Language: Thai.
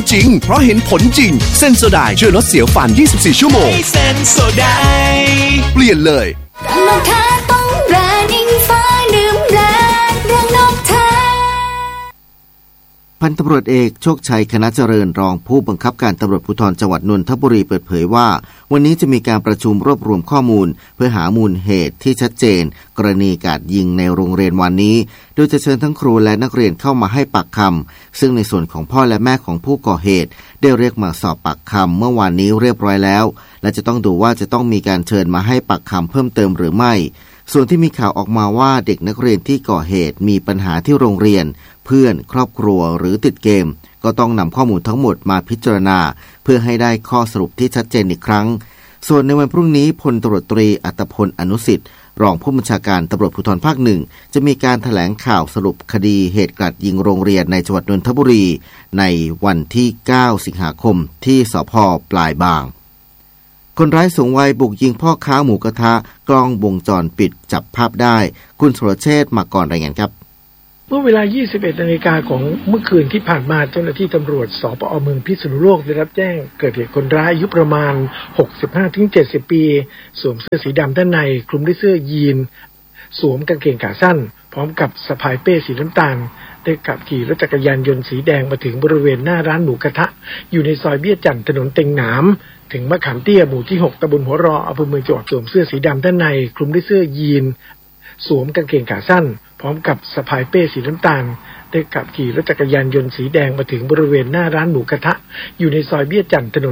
จริงเพราะเห็นผลจริงเซนโซไดช่วยลดเสียวฟัน24ชั่วโมงเซนโซไดเปลี่ยนเลยนกแท้ต้องแบรนด์อิงฟ้าดื่มแบรนด์เรื่องนกแท้พันตำรวจเอกโชคชัยคณะเจริญรองผู้บังคับการตำรวจภูธรจังหวัดนนทบุรีเปิดเผยว่าวันนี้จะมีการประชุมรวบรวมข้อมูลเพื่อหามูลเหตุที่ชัดเจนกรณีการยิงในโรงเรียนวันนี้โดยจะเชิญทั้งครูและนักเรียนเข้ามาให้ปากคำซึ่งในส่วนของพ่อและแม่ของผู้ก่อเหตุได้เรียกมาสอบปากคำเมื่อวานนี้เรียบร้อยแล้วและจะต้องดูว่าจะต้องมีการเชิญมาให้ปากคำเพิ่มเติมหรือไม่ส่วนที่มีข่าวออกมาว่าเด็กนักเรียนที่ก่อเหตุมีปัญหาที่โรงเรียนเพื่อนครอบครัวหรือติดเกมก็ต้องนำข้อมูลทั้งหมดมาพิจารณาเพื่อให้ได้ข้อสรุปที่ชัดเจนอีกครั้งส่วนในวันพรุ่งนี้พลตำรวจตรีอัตพลอนุสิทธิ์รองผู้บัญชาการตำรวจภูธรภาคหนึ่งจะมีการแถลงข่าวสรุปคดีเหตุกราดยิงโรงเรียนในจังหวัดนนทบุรีในวันที่9สิงหาคมที่สภ.ปลายบางคนร้ายสูงวัยบุกยิงพ่อค้าหมูกระทะกล้องวงจรปิดจับภาพได้คุณสุรเชษฐ์มาก่อนรายงานครับเมื่อเวลา 21 นาฬิกาของเมื่อคืนที่ผ่านมาเจ้าหน้าที่ตำรวจสปอ.เมืองพิษณุโลกได้รับแจ้งเกิดเหตุคนร้ายอายุประมาณ 65-70 ปีสวมเสื้อสีดำด้านในคลุมด้วยเสื้อยีนสวมกางเกงขาสั้นพร้อมกับสะพายเป้สีน้ำตาลได้ขับขี่รถจักรยานยนต์สีแดงมาถึงบริเวณหน้าร้านหมูกระทะอยู่ในซอยเบี้ยจันทร์ถนนเต็งหนามถึงมะขามเตี้ยหมู่ที่ 6 ตำบลหัวรออำเภอเมืองจังหวัดสวมเสื้อสีดำด้านในคลุมด้วยเสื้อยีนสวมกางเกงขาสั้นพร้อมกับสะพายเป้สีน้ำตาลได้ขับขี่รถจักรยานยนต์สีแดงมาถึงบริเวณหน้าร้านหมูกระทะอยู่ในซอยเบี้ยจันทร์ถนน